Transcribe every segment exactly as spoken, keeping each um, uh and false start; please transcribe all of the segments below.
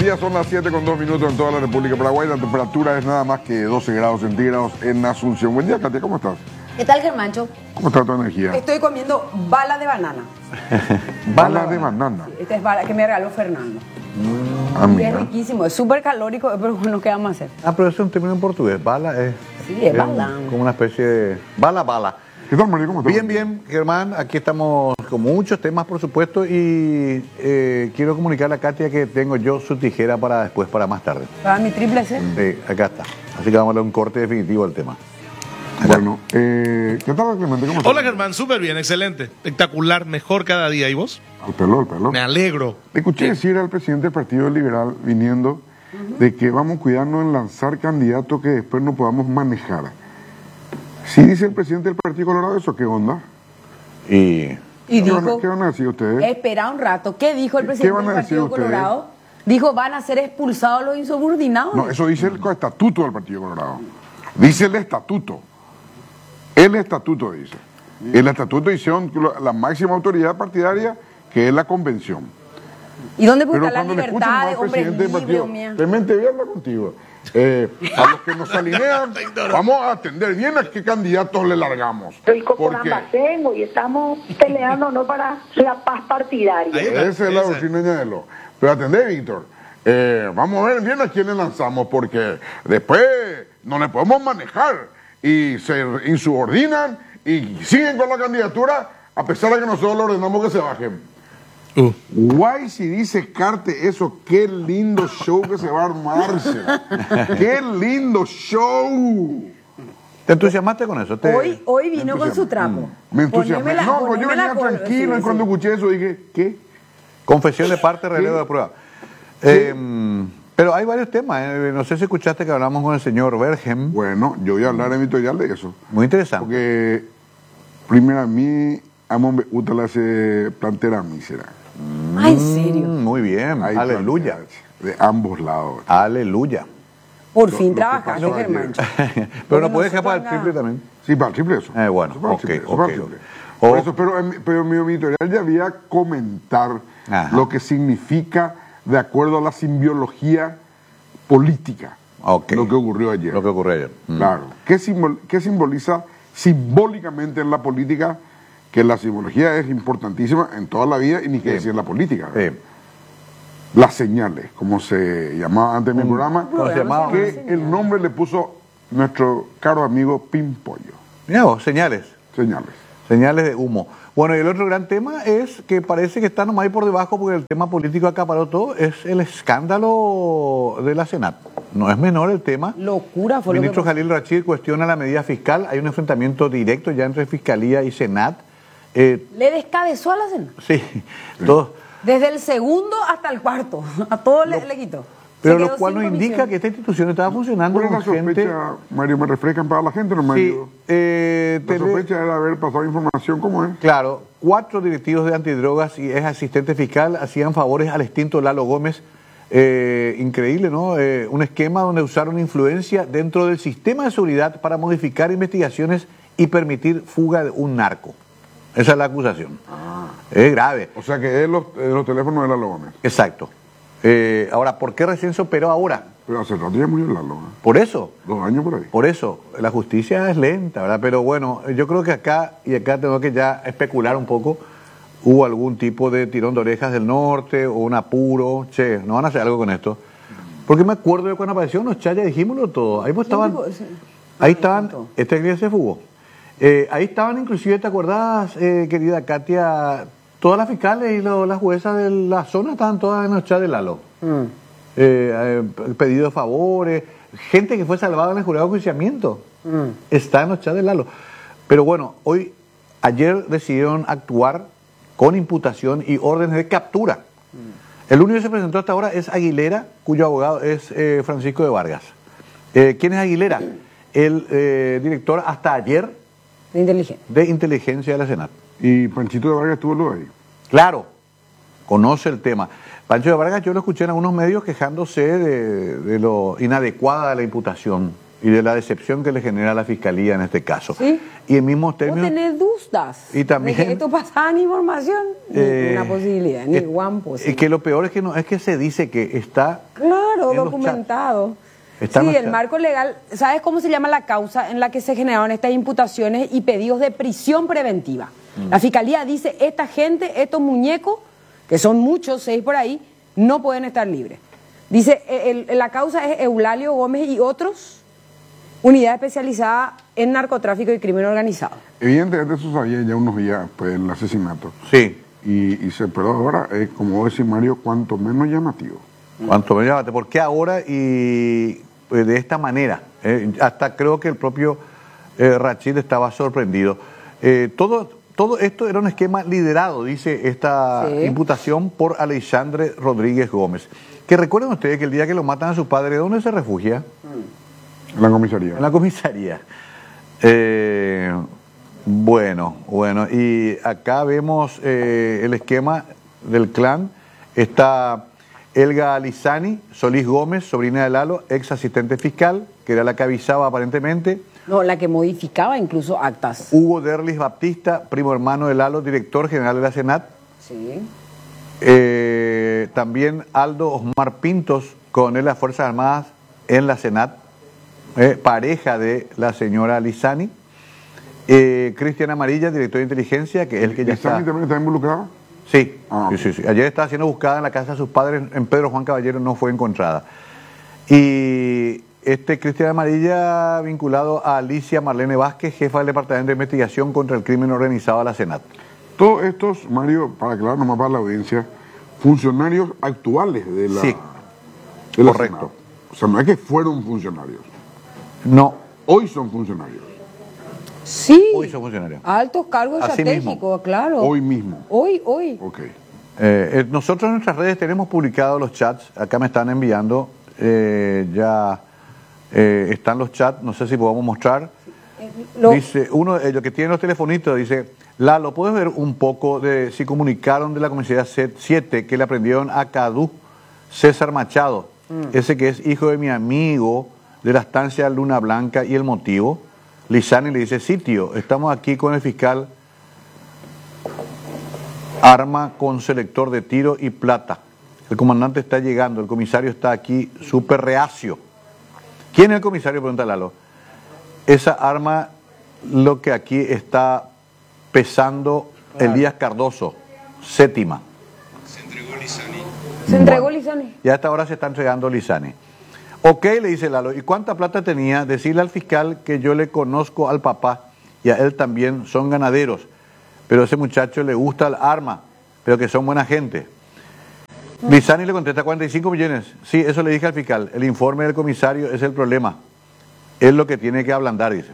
días, son las siete con dos minutos en toda la República de Paraguay. La temperatura es nada más que doce grados centígrados en Asunción. Buen día, Katia, ¿cómo estás? ¿Qué tal, Germancho? ¿Cómo está tu energía? Estoy comiendo bala de banana. Bala de banana. Sí, esta es bala que me regaló Fernando. Mm, ah, Y mira. es riquísimo, es súper calórico, pero bueno, ¿qué vamos a hacer? Ah, pero eso es un término en portugués. Bala es... Sí, es bala. un- como una especie de... Bala, bala. ¿Qué tal, María? ¿Cómo estás? Bien, bien, Germán. Aquí estamos con muchos temas, por supuesto, y eh, quiero comunicarle a Katia que tengo yo su tijera para después, para más tarde. Para mi triple C. Sí, acá está. Así que vamos a darle un corte definitivo al tema. Bueno, eh, ¿qué tal, Clemente? ¿Cómo estás? Hola Germán, súper bien, excelente, espectacular, mejor cada día. ¿Y vos? Al pelo, al pelo. Me alegro. Escuché decir al presidente del Partido Liberal viniendo de que vamos a cuidarnos en lanzar candidatos que después no podamos manejar. Si dice el presidente del Partido Colorado eso, ¿qué onda? Y... Y ¿Qué van, a- dijo, qué van a decir ustedes? espera un rato, ¿qué dijo el ¿Qué presidente van a del decir Partido ustedes? Colorado? Dijo, van a ser expulsados los insubordinados. No, eso dice el estatuto del Partido Colorado. Dice el estatuto. El estatuto dice. El estatuto dice la máxima autoridad partidaria, que es la convención. ¿Y dónde Pero busca la cuando le escuchan libertad al de hombres presidente del libres, partido, mía? Clemente, voy a hablar contigo. Eh, a los que nos alinean, vamos a atender bien a qué candidatos le largamos. Estoy con Porque Ambacengo y estamos peleando no para la paz partidaria. Ahí está, esa es la esa. doctrina de Ñadelo. Pero atendé, Víctor. Eh, vamos a ver bien a quién le lanzamos, porque después no le podemos manejar y se insubordinan y siguen con la candidatura a pesar de que nosotros le ordenamos que se bajen. Uh. Guay, si dice Carte eso, qué lindo show que se va a armarse. Qué lindo show. ¿Te entusiasmaste con eso? ¿Te... Hoy, hoy vino con su trapo. Me entusiasmé. Poneme la- No, pues yo poneme la venía col- tranquilo sí, y cuando sí. escuché eso dije, ¿qué? Confesión de parte, relevo de prueba. Eh, pero hay varios temas. eh, No sé si escuchaste que hablamos con el señor Bergem. Bueno, yo voy a hablar editorial de eso. Muy interesante. Porque, primero, a mí, amo me gusta la se plantera mísera. Ay, en serio. Mm, muy bien. Hay Aleluya. planteras De ambos lados. Aleluya. Por Lo- fin lo que trabajaste, pasó ayer. Germancho. Pero Porque no puedes no se escapar el ponga- triple también. Sí, para el triple eso. Eh, bueno, Eso para el ok, triple, eso para el ok, triple. ok. Por O- eso, pero, en mi- pero mi, mi editorial ya había comentar Ajá. lo que significa de acuerdo a la simbiología política. Ok. Lo que ocurrió ayer. Lo que ocurrió ayer. Mm. Claro. ¿Qué, simbol- qué simboliza simbólicamente en la política? Que la simbología es importantísima en toda la vida y ni que Sí. decir en la política. Sí. Las señales, como se llamaba antes en mi programa, ¿Cómo se llamaba? que el nombre le puso nuestro caro amigo Pimpollo. Mira vos, señales. Señales. Señales de humo. Bueno, y el otro gran tema es que parece que está nomás ahí por debajo porque el tema político acaparó todo, es el escándalo de la Senat. No es menor el tema. Locura fue El lo que ministro pasó. Jalil Rachid cuestiona la medida fiscal. Hay un enfrentamiento directo ya entre Fiscalía y Senat. Eh, Le descabezó a la cena. sí, todos. Desde el segundo hasta el cuarto. A todos le, le quitó. Pero Se lo quedó cual sin nos indica comisión. que esta institución estaba funcionando ¿Cuál es con la gente... sospecha, Mario? ¿Me refrescan para la gente? No me Sí, ayudo. eh, La tele- sospecha era haber pasado información, ¿cómo es? Claro, cuatro directivos de antidrogas y es asistente fiscal hacían favores al extinto Lalo Gómez. Eh, increíble, ¿no? Eh, un esquema donde usaron influencia dentro del sistema de seguridad para modificar investigaciones y permitir fuga de un narco. Esa es la acusación. Es grave. O sea que es los, es los teléfonos de Lalo Gómez. Exacto. Eh, ahora, ¿por qué recién se operó ahora? Pero hace rato ya murió Lalo. ¿eh? Por eso. Dos años por ahí. Por eso, la justicia es lenta, ¿verdad? Pero bueno, yo creo que acá, y acá tengo que ya especular un poco, hubo algún tipo de tirón de orejas del norte o un apuro, che, no van a hacer algo con esto. Porque me acuerdo de cuando apareció los chayas, dijimoslo todo, ahí pues estaban, tipo ese? ahí estaban, este que se fugó, eh, ahí estaban inclusive, ¿te acordás, eh, querida Katia? Todas las fiscales y lo- las juezas de la zona estaban todas en los chats de Lalo. Mm. Eh, eh, pedido de favores, gente que fue salvada en el jurado de enjuiciamiento, Mm. está en los chats de Lalo. Pero bueno, hoy, ayer decidieron actuar con imputación y órdenes de captura. El único que se presentó hasta ahora es Aguilera, cuyo abogado es eh, Francisco de Vargas. Eh, ¿Quién es Aguilera? El eh, director hasta ayer De inteligencia. de inteligencia de la Senat. Y Panchito de Vargas estuvo luego ahí. Claro, conoce el tema. Pancho de Vargas yo lo escuché en algunos medios quejándose de, de lo inadecuada de la imputación. y de la decepción que le genera a la Fiscalía en este caso. ¿Sí? Y en mismos ¿Vos términos... tenés dudas Y también... de que esto pasaba en información? Ni eh, una posibilidad, ni eh, one Es posibilidad. que lo peor es que no es que se dice que está... Claro, en los documentado. Está en Sí, los el chats. marco legal, ¿sabes cómo se llama la causa en la que se generaron estas imputaciones y pedidos de prisión preventiva? Mm. La Fiscalía dice, esta gente, estos muñecos, que son muchos, seis por ahí, no pueden estar libres. Dice, el, el, la causa es Eulalio Gómez y otros, unidad especializada en narcotráfico y crimen organizado. Evidentemente eso sabía ya unos días después del asesinato. Sí. Y, y se, pero ahora, es como decía Mario, cuanto menos llamativo. Cuanto menos llamativo. ¿Por qué ahora y pues, de esta manera? Eh, hasta creo que el propio eh, Rachid estaba sorprendido. Eh, todo, todo esto era un esquema liderado, dice esta sí. imputación, por Alexandre Rodríguez Gómez. Que recuerden ustedes que el día que lo matan a su padre, ¿dónde se refugia? En la comisaría. En la comisaría. Eh, bueno, bueno, y acá vemos eh, el esquema del clan. Está Elga Lizani, Solís Gómez, sobrina de Lalo, ex asistente fiscal, que era la que avisaba aparentemente. No, la que modificaba incluso actas. Hugo Derlis Baptista, primo hermano de Lalo, director general de la Senat. Sí. Eh, también Aldo Osmar Pintos, coronel de las Fuerzas Armadas en la Senat, eh, pareja de la señora Lizani. Eh, Cristian Amarilla, director de inteligencia, que es el que ya está... ¿Lizani también está involucrado? Sí, ah, sí, sí, sí. Ayer estaba siendo buscada en la casa de sus padres, en Pedro Juan Caballero, no fue encontrada. Y este Cristian Amarilla vinculado a Alicia Marlene Vázquez, jefa del Departamento de Investigación contra el Crimen Organizado de la Senat. Todos estos, Mario, para aclarar nomás para la audiencia, funcionarios actuales de la... Sí, de la correcto. Senat. O sea, no es que fueron funcionarios. No. Hoy son funcionarios. Sí. Hoy son funcionarios. Altos cargos Así estratégicos, mismo. claro. Hoy mismo. Hoy, hoy. Ok. Eh, eh, nosotros en nuestras redes tenemos publicados los chats, acá me están enviando, eh, ya eh, están los chats, no sé si podemos mostrar. Lo... Dice, uno de ellos que tiene los telefonitos, dice, Lalo, ¿puedes ver un poco de si comunicaron de la comisaría siete que le aprendieron a Cadú César Machado, mm. ese que es hijo de mi amigo de la estancia Luna Blanca, y el motivo? Lizani le dice, sí tío, estamos aquí con el fiscal, arma con selector de tiro y plata. El comandante está llegando, el comisario está aquí súper reacio. ¿Quién es el comisario? Pregunta Lalo. Esa arma, lo que aquí está pesando claro. Elías Cardoso, séptima. Se entregó Lizani. Se entregó Lizani. Y hasta ahora se está entregando Lizani. Ok, le dice Lalo, ¿y cuánta plata tenía? Decirle al fiscal que yo le conozco al papá y a él también, son ganaderos, pero a ese muchacho le gusta el arma, pero que son buena gente. Mm. Lizani le contesta cuarenta y cinco millones. Sí, eso le dije al fiscal, el informe del comisario es el problema, es lo que tiene que ablandar, dice.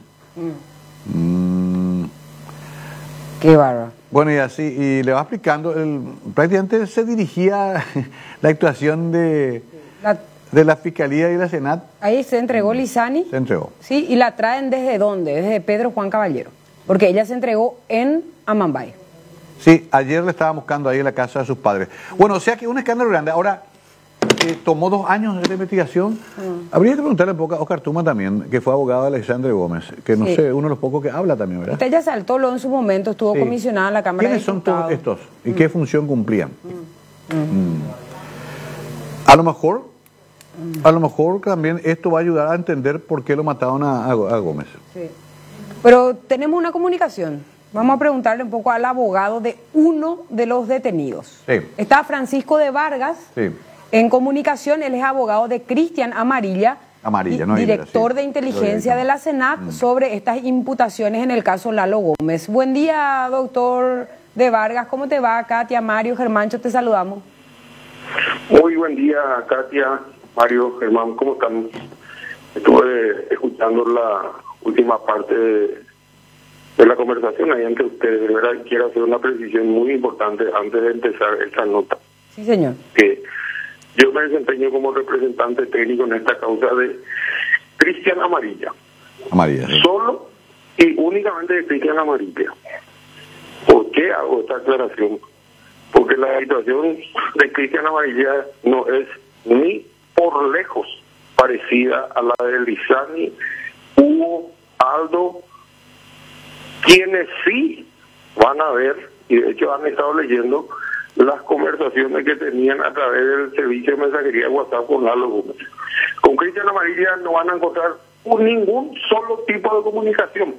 Mm. Mm. Qué bárbaro. Bueno, y así, y le va explicando, el, prácticamente se dirigía la actuación de... La... de la Fiscalía y la Senat. Ahí se entregó Lizani. Se entregó. Sí, y la traen ¿desde dónde? Desde Pedro Juan Caballero. Porque ella se entregó en Amambay. Sí, ayer le estaban buscando ahí en la casa de sus padres. Bueno, o sea que un escándalo grande. Ahora, eh, tomó dos años de investigación. Mm. Habría que preguntarle un poco a Oscar Tuma también, que fue abogado de Alexandre Gómez, que no sí. sé, uno de los pocos que habla también, ¿verdad? Usted ya saltó lo en su momento, estuvo sí. comisionada en la Cámara de Diputados. ¿Quiénes son todos estos? ¿Y mm. qué función cumplían? Mm. Mm. Mm. A lo mejor... A lo mejor también esto va a ayudar a entender por qué lo mataron a, a, a Gómez. Sí. Pero tenemos una comunicación. Vamos a preguntarle un poco al abogado de uno de los detenidos. Sí. Está Francisco de Vargas sí. en comunicación. Él es abogado de Cristian Amarilla, Amarilla no director sí. de inteligencia de la Senat, mm. sobre estas imputaciones en el caso Lalo Gómez. Buen día, doctor de Vargas. ¿Cómo te va? Katia, Mario, Germancho, te saludamos. Muy buen día, Katia. Mario, Germán, ¿cómo están? Estuve escuchando la última parte de, de la conversación ahí entre ustedes. De verdad, quiero hacer una precisión muy importante antes de empezar esta nota. Sí, señor. Que yo me desempeño como representante técnico en esta causa de Cristian Amarilla. Amarilla. Sí. Solo y únicamente de Cristian Amarilla. ¿Por qué hago esta aclaración? Porque la situación de Cristian Amarilla no es ni por lejos parecida a la de Lizani, Hugo, Aldo, quienes sí van a ver, y de hecho han estado leyendo las conversaciones que tenían a través del servicio de mensajería de WhatsApp con Lalo Gómez. Con Cristian Amarilla no van a encontrar ningún solo tipo de comunicación,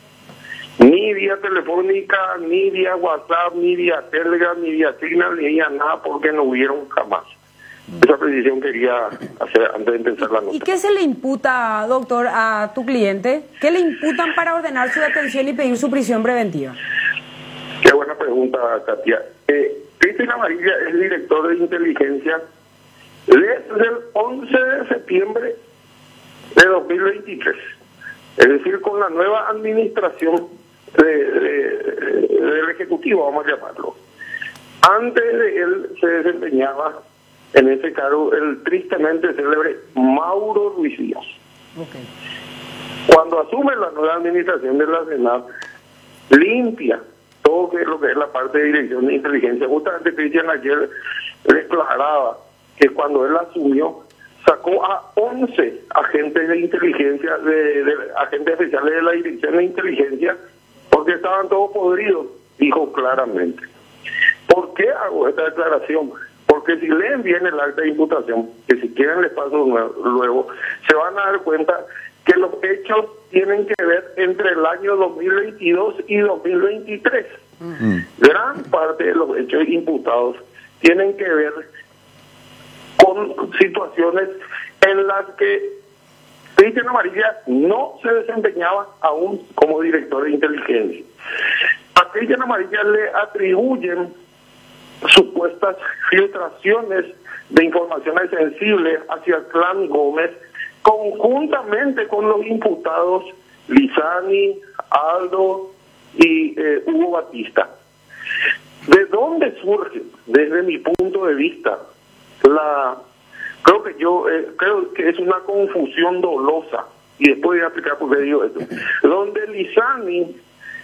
ni vía telefónica, ni vía WhatsApp, ni vía Telegram, ni vía Signal, ni vía nada, porque no hubieron jamás. Esa precisión quería hacer antes de empezar la nota. ¿Y qué se le imputa, doctor, a tu cliente? ¿Qué le imputan para ordenar su detención y pedir su prisión preventiva? Qué buena pregunta, Katia. Eh, Cristian Amarilla es director de inteligencia desde el once de septiembre de dos mil veintitrés. Es decir, con la nueva administración de, de, de, del Ejecutivo, vamos a llamarlo. Antes de él se desempeñaba en ese cargo el tristemente célebre Mauro Ruiz Díaz. Okay. Cuando asume la nueva administración de la Senat, limpia todo lo que es la parte de dirección de inteligencia. Justamente Cristian ayer declaraba que cuando él asumió, sacó a once agentes de inteligencia, de, de agentes especiales de la dirección de inteligencia, porque estaban todos podridos, dijo claramente. ¿Por qué hago esta declaración? Porque si leen bien el acta de imputación, que si quieren les paso luego, se van a dar cuenta que los hechos tienen que ver entre el año dos mil veintidós y dos mil veintitrés. Mm. Gran parte de los hechos imputados tienen que ver con situaciones en las que Cristian Amarilla no se desempeñaba aún como director de inteligencia. A Cristian Amarilla le atribuyen supuestas filtraciones de informaciones sensibles hacia el clan Gómez, conjuntamente con los imputados Lizani, Aldo y eh, Hugo Batista. ¿De dónde surge, desde mi punto de vista, la creo que yo eh, creo que es una confusión dolosa, y después voy a explicar por qué digo esto, donde Lizani,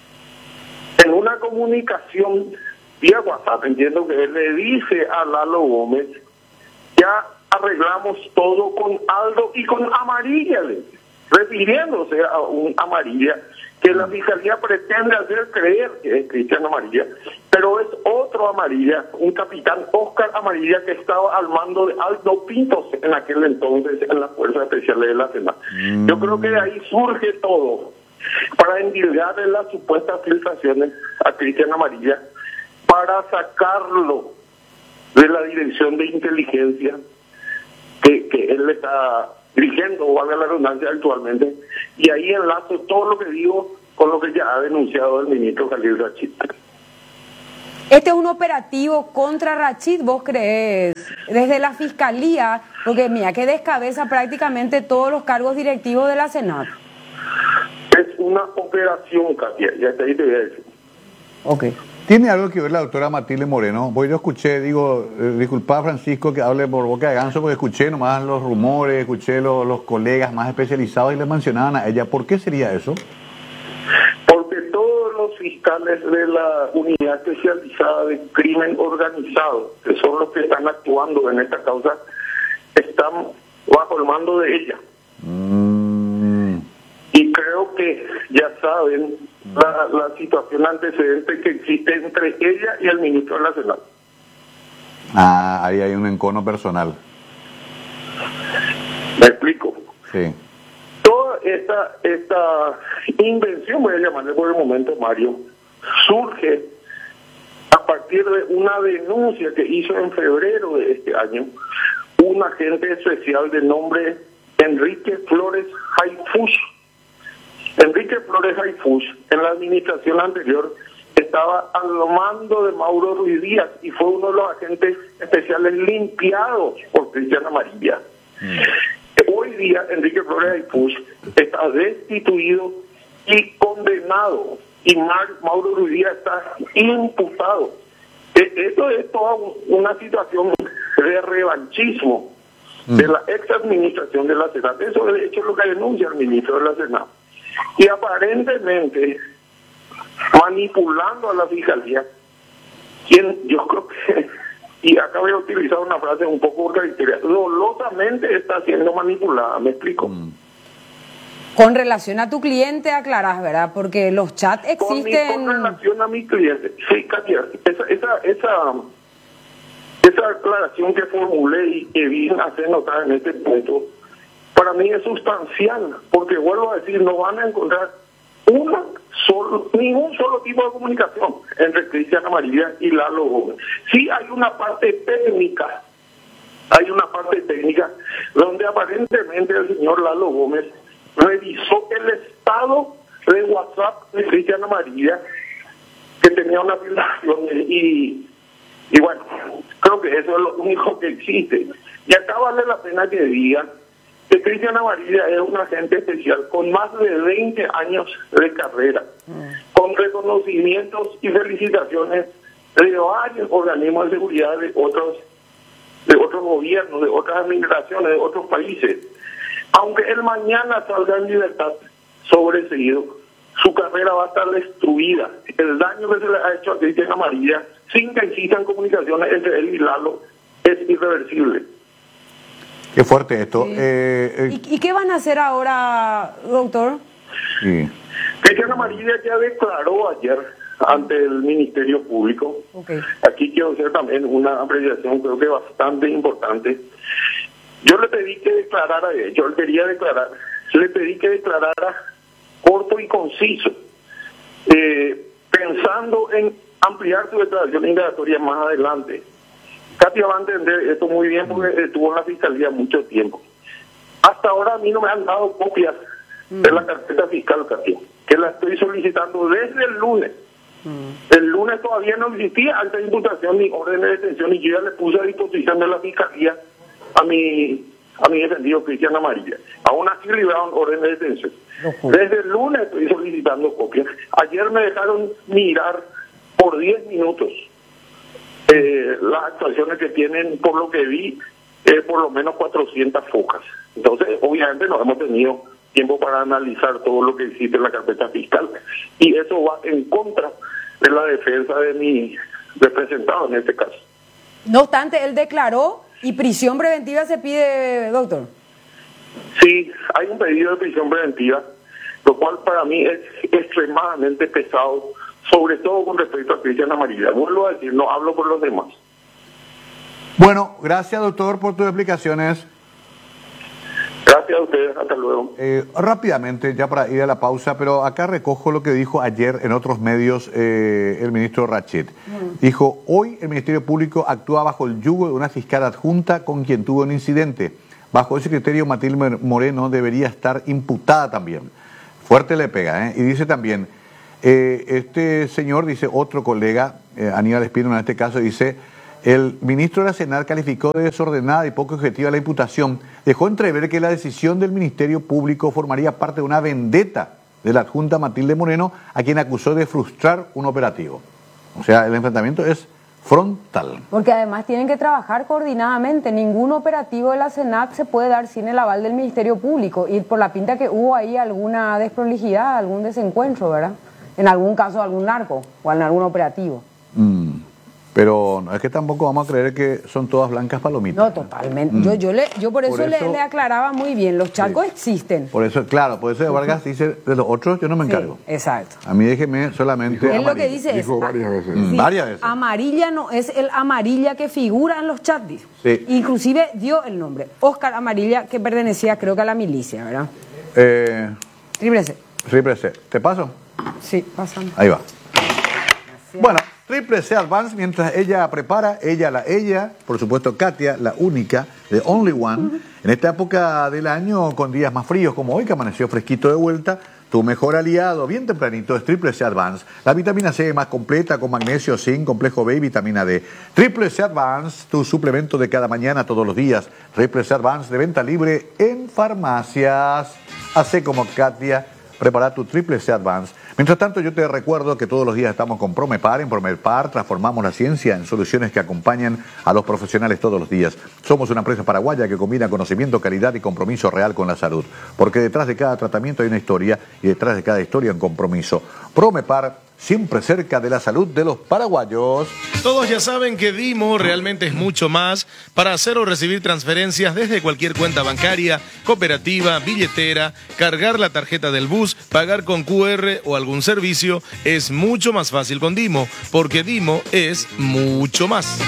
en una comunicación vía WhatsApp, entiendo que él le dice a Lalo Gómez, ya arreglamos todo con Aldo y con Amarilla, refiriéndose a un Amarilla que la Fiscalía pretende hacer creer que es Cristian Amarilla, pero es otro Amarilla, un capitán Oscar Amarilla, que estaba al mando de Aldo Pintos en aquel entonces en las Fuerzas Especiales de la Senat. Mm. Yo creo que de ahí surge todo, para endilgarle las supuestas filtraciones a Cristian Amarilla, para sacarlo de la dirección de inteligencia que, que él le está dirigiendo, o valga la redundancia, actualmente, y ahí enlazo todo lo que digo con lo que ya ha denunciado el ministro Khalil Rachid. ¿Este es un operativo contra Rachid, vos crees, desde la Fiscalía? Porque mira, que descabeza prácticamente todos los cargos directivos de la Senat. Es una operación, Katia, ya te dije eso. Ok. ¿Tiene algo que ver la doctora Matilde Moreno? Pues yo escuché, digo, eh, disculpa Francisco que hable por boca de ganso, porque escuché nomás los rumores, escuché lo, los colegas más especializados y le mencionaban a ella. ¿Por qué sería eso? Porque todos los fiscales de la unidad especializada de crimen organizado, que son los que están actuando en esta causa, están bajo el mando de ella. Mm. Y creo que ya saben La, la situación antecedente que existe entre ella y el ministro de la Senat. Ah, ahí hay un encono personal. ¿Me explico? Sí. Toda esta, esta invención, voy a llamarle por el momento, Mario, surge a partir de una denuncia que hizo en febrero de este año un agente especial de nombre Enrique Flores Haifush. Enrique Flores Haifush, en la administración anterior, estaba al mando de Mauro Ruiz Díaz y fue uno de los agentes especiales limpiados por Cristian Amarilla. Mm. Hoy día, Enrique Flores Haifush está destituido y condenado, y Mauro Ruiz Díaz está imputado. Esto es toda una situación de revanchismo mm. de la ex administración de la Senat. Eso de hecho es lo que denuncia el ministro de la Senat. Y aparentemente manipulando a la Fiscalía, quien yo creo que y acá voy a utilizar una frase un poco contradictoria, dolosamente está siendo manipulada, ¿me explico? Mm. Con relación a tu cliente aclarás, ¿verdad? Porque los chats existen... Con, mi, con relación a mi cliente, sí, Katia, esa, esa, esa, esa aclaración que formulé y que vine a hacer notar en este punto, para mí es sustancial, porque vuelvo a decir, no van a encontrar una solo, ningún solo tipo de comunicación entre Cristiana María y Lalo Gómez. Sí hay una parte técnica, hay una parte técnica donde aparentemente el señor Lalo Gómez revisó el estado de WhatsApp de Cristiana María, que tenía una violación, y, y bueno, creo que eso es lo único que existe. Y acá vale la pena que diga que Cristiana María es un agente especial con más de veinte años de carrera, mm. con reconocimientos y felicitaciones de varios organismos de seguridad de otros, de otros gobiernos, de otras administraciones, de otros países. Aunque él mañana salga en libertad sobreseído, su carrera va a estar destruida. El daño que se le ha hecho a Cristiana María, sin que existan comunicaciones entre él y Lalo, es irreversible. Qué fuerte esto. Sí. Eh, eh. ¿Y, ¿Y qué van a hacer ahora, doctor? Sí. Cristiana María ya declaró ayer ante el Ministerio Público. Okay. Aquí quiero hacer también una apreciación, creo que bastante importante. Yo le pedí que declarara, yo le quería declarar, le pedí que declarara corto y conciso, eh, pensando en ampliar su declaración indagatoria más adelante. Katia va a entender esto muy bien porque estuvo en la fiscalía mucho tiempo. Hasta ahora a mí no me han dado copias mm. de la carpeta fiscal, Katia, que la estoy solicitando desde el lunes. Mm. El lunes todavía no existía alta imputación ni orden de detención, y yo ya le puse a disposición de la fiscalía a mi a mi defendido Cristiana María. Aún así libraron orden de detención. Uh-huh. Desde el lunes estoy solicitando copias. Ayer me dejaron mirar por diez minutos eh, las actuaciones que tienen, por lo que vi, eh, por lo menos cuatrocientas focas. Entonces, obviamente no hemos tenido tiempo para analizar todo lo que existe en la carpeta fiscal, y eso va en contra de la defensa de mi representado en este caso. No obstante, él declaró y prisión preventiva se pide, doctor. Sí, hay un pedido de prisión preventiva, lo cual para mí es extremadamente pesado, sobre todo con respecto a Cristiana María. Vuelvo a decir, no hablo por los demás. Bueno, gracias, doctor, por tus explicaciones. Gracias a ustedes, hasta luego. Eh, rápidamente, ya para ir a la pausa, pero acá recojo lo que dijo ayer en otros medios eh, el ministro Rachet. Mm. Dijo, hoy el Ministerio Público actúa bajo el yugo de una fiscal adjunta con quien tuvo un incidente. Bajo ese criterio, Matilde Moreno debería estar imputada también. Fuerte le pega, ¿eh? Y dice también, eh, este señor, dice otro colega, eh, Aníbal Espino en este caso, dice... El ministro de la Senat calificó de desordenada y poco objetiva la imputación. Dejó entrever que la decisión del Ministerio Público formaría parte de una vendetta de la adjunta Matilde Moreno, a quien acusó de frustrar un operativo. O sea, el enfrentamiento es frontal. Porque además tienen que trabajar coordinadamente. Ningún operativo de la Senat se puede dar sin el aval del Ministerio Público. Y por la pinta que hubo ahí alguna desprolijidad, algún desencuentro, ¿verdad? En algún caso, algún narco o en algún operativo. Mm. Pero no es que tampoco vamos a creer que son todas blancas palomitas. No, totalmente. Mm. Yo, yo, le, yo por eso, por eso le, le aclaraba muy bien, los charcos sí. existen. Por eso, claro, por eso de Vargas uh-huh. dice, de los otros yo no me encargo. Sí, exacto. A mí déjeme solamente Él lo que dice dijo es, varias veces. Sí, varias veces. Amarilla no es el Amarilla que figura en los chats. Sí. Inclusive dio el nombre, Oscar Amarilla, que pertenecía creo que a la milicia, ¿verdad? Eh, Triple C. Triple C. ¿Te paso? Sí, pasando. Ahí va. Gracias. Bueno. Triple C Advance, mientras ella prepara, ella, la ella, por supuesto Katia, la única, the only one, uh-huh. en esta época del año, con días más fríos como hoy, que amaneció fresquito de vuelta, tu mejor aliado, bien tempranito, es Triple C Advance. La vitamina C más completa, con magnesio, zinc, complejo B y vitamina D. Triple C Advance, tu suplemento de cada mañana, todos los días. Triple C Advance, de venta libre en farmacias. Hace como Katia, prepara tu Triple C Advance. Mientras tanto, yo te recuerdo que todos los días estamos con Promepar. En Promepar transformamos la ciencia en soluciones que acompañan a los profesionales todos los días. Somos una empresa paraguaya que combina conocimiento, calidad y compromiso real con la salud. Porque detrás de cada tratamiento hay una historia y detrás de cada historia un compromiso. Promepar siempre cerca de la salud de los paraguayos. Todos ya saben que Dimo realmente es mucho más. Para hacer o recibir transferencias desde cualquier cuenta bancaria, cooperativa, billetera, cargar la tarjeta del bus, pagar con Q R o algún servicio, es mucho más fácil con Dimo, porque Dimo es mucho más.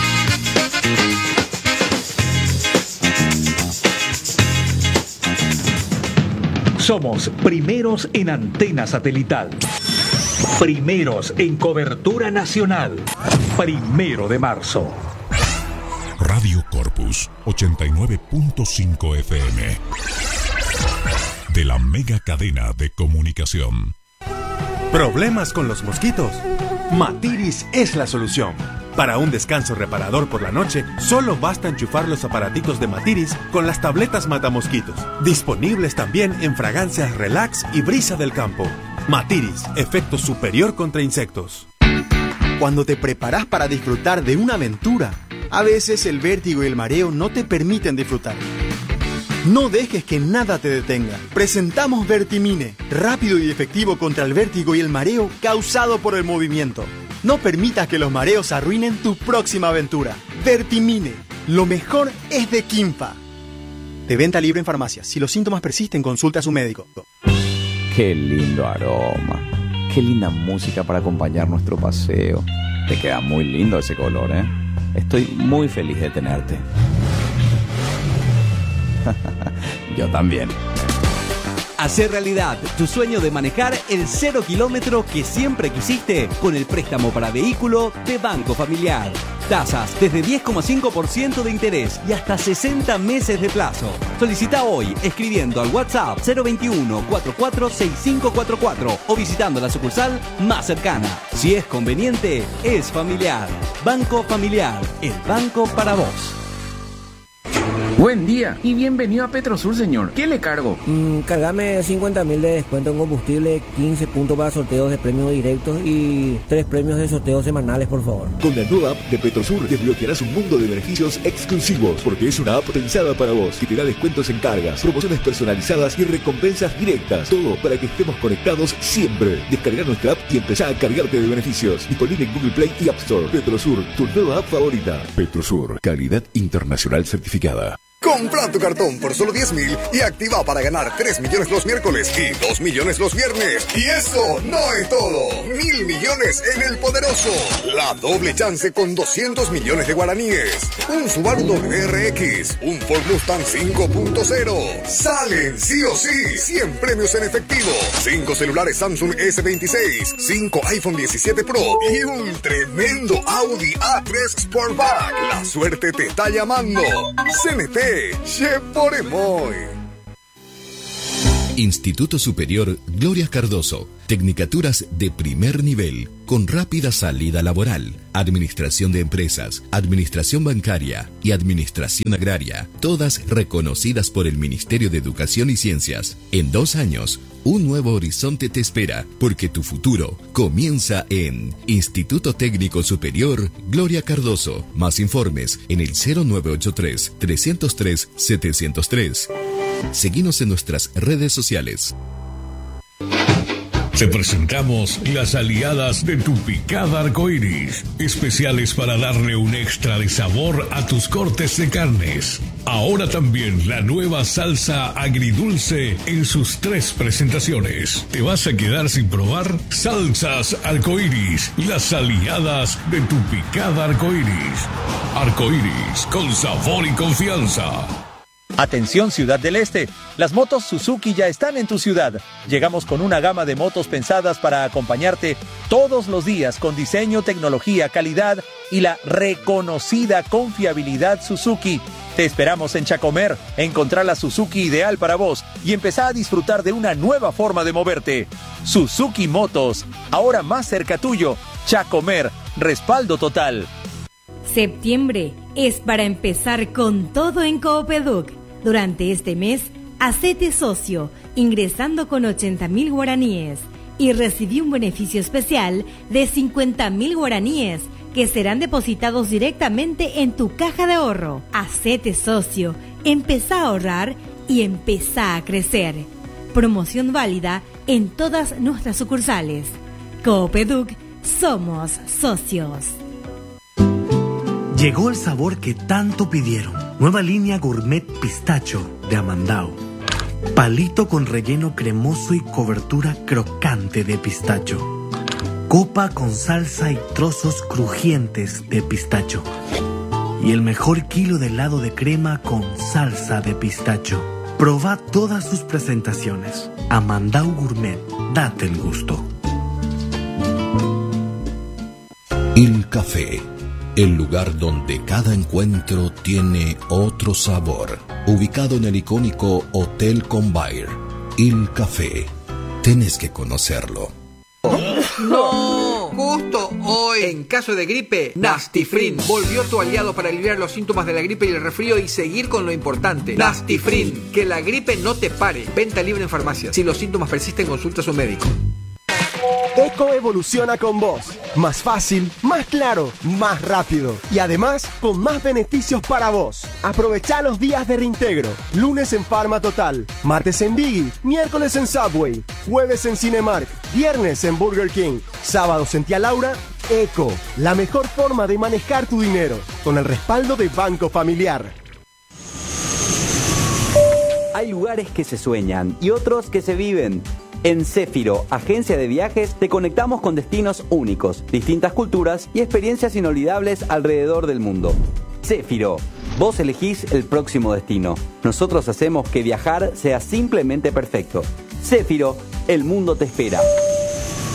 Somos primeros en antena satelital. Primeros en cobertura nacional. Primero de marzo. Radio Corpus ochenta y nueve punto cinco F M. De la mega cadena de comunicación. ¿Problemas con los mosquitos? Matiris es la solución. Para un descanso reparador por la noche, solo basta enchufar los aparatitos de Matiris con las tabletas matamosquitos. Disponibles también en fragancias Relax y Brisa del Campo. Matiris, efecto superior contra insectos. Cuando te preparas para disfrutar de una aventura, a veces el vértigo y el mareo no te permiten disfrutar. No dejes que nada te detenga. Presentamos Vertimine, rápido y efectivo contra el vértigo y el mareo causado por el movimiento. No permitas que los mareos arruinen tu próxima aventura. Vertimine, lo mejor es de Quimpa. De venta libre en farmacias. Si los síntomas persisten, consulte a su médico. Qué lindo aroma. Qué linda música para acompañar nuestro paseo. Te queda muy lindo ese color, ¿eh? Estoy muy feliz de tenerte. Yo también. Hacer realidad tu sueño de manejar el cero kilómetro que siempre quisiste con el préstamo para vehículo de Banco Familiar. Tasas desde diez coma cinco por ciento de interés y hasta sesenta meses de plazo. Solicita hoy escribiendo al WhatsApp cero veintiuno, cuarenta y cuatro, sesenta y cinco cuarenta y cuatro o visitando la sucursal más cercana. Si es conveniente, es familiar. Banco Familiar, el banco para vos. Buen día y bienvenido a Petrosur, señor. ¿Qué le cargo? Mm, cargame cincuenta mil de descuento en combustible, quince puntos para sorteos de premios directos y tres premios de sorteos semanales, por favor. Con la nueva app de Petrosur desbloquearás un mundo de beneficios exclusivos, porque es una app pensada para vos, que te da descuentos en cargas, promociones personalizadas y recompensas directas. Todo para que estemos conectados siempre. Descarga nuestra app y empezá a cargarte de beneficios. Disponible en Google Play y App Store. Petrosur, tu nueva app favorita. Petrosur, calidad internacional certificada. Compra tu cartón por solo diez mil y activa para ganar tres millones los miércoles y dos millones los viernes. Y eso no es todo. Mil millones en el Poderoso. La doble chance con doscientos millones de guaraníes. Un Subaru W R X. Un Ford Mustang cinco punto cero. Salen sí o sí. cien premios en efectivo. cinco celulares Samsung S veintiséis. cinco iPhone diecisiete Pro. Y un tremendo Audi A tres Sportback. La suerte te está llamando. C N T. Che por emoy. Instituto Superior Gloria Cardoso. Tecnicaturas de primer nivel, con rápida salida laboral. Administración de empresas, administración bancaria y administración agraria. Todas reconocidas por el Ministerio de Educación y Ciencias. En dos años, un nuevo horizonte te espera, porque tu futuro comienza en Instituto Técnico Superior Gloria Cardoso. Más informes en el cero nueve ocho tres, tres cero tres, siete cero tres. Seguinos en nuestras redes sociales. Te presentamos las aliadas de tu picada arcoíris, especiales para darle un extra de sabor a tus cortes de carnes. Ahora también la nueva salsa agridulce en sus tres presentaciones. ¿Te vas a quedar sin probar? Salsas arcoíris, las aliadas de tu picada arcoíris. Arcoíris, con sabor y confianza. Atención Ciudad del Este, las motos Suzuki ya están en tu ciudad. Llegamos con una gama de motos pensadas para acompañarte todos los días con diseño, tecnología, calidad y la reconocida confiabilidad Suzuki. Te esperamos en Chacomer, encontrar la Suzuki ideal para vos y empezar a disfrutar de una nueva forma de moverte. Suzuki Motos, ahora más cerca tuyo. Chacomer, respaldo total. Septiembre es para empezar con todo en Coopeduc. Durante este mes, hacete socio, ingresando con ochenta mil guaraníes y recibí un beneficio especial de cincuenta mil guaraníes que serán depositados directamente en tu caja de ahorro. Hacete socio, empezá a ahorrar y empezá a crecer. Promoción válida en todas nuestras sucursales. Coopeduc somos socios. Llegó el sabor que tanto pidieron. Nueva línea Gourmet Pistacho de Amandao. Palito con relleno cremoso y cobertura crocante de pistacho. Copa con salsa y trozos crujientes de pistacho. Y el mejor kilo de helado de crema con salsa de pistacho. Proba todas sus presentaciones. Amandao Gourmet, date el gusto. Il Café, el lugar donde cada encuentro tiene otro sabor. Ubicado en el icónico Hotel Convair. Il Café, tenés que conocerlo. ¡No! Justo hoy, en caso de gripe, Nastifrin volvió tu aliado para aliviar los síntomas de la gripe y el resfrío y seguir con lo importante. Nastifrin, que la gripe no te pare. Venta libre en farmacias. Si los síntomas persisten, consulta a su médico. Eco evoluciona con vos. Más fácil, más claro, más rápido. Y además, con más beneficios para vos. Aprovechá los días de reintegro. Lunes en Pharma Total. Martes en Biggie. Miércoles en Subway. Jueves en Cinemark. Viernes en Burger King. Sábados en Tía Laura. Eco, la mejor forma de manejar tu dinero. Con el respaldo de Banco Familiar. Hay lugares que se sueñan y otros que se viven. En Céfiro, agencia de viajes, te conectamos con destinos únicos, distintas culturas y experiencias inolvidables alrededor del mundo. Céfiro, vos elegís el próximo destino. Nosotros hacemos que viajar sea simplemente perfecto. Céfiro, el mundo te espera.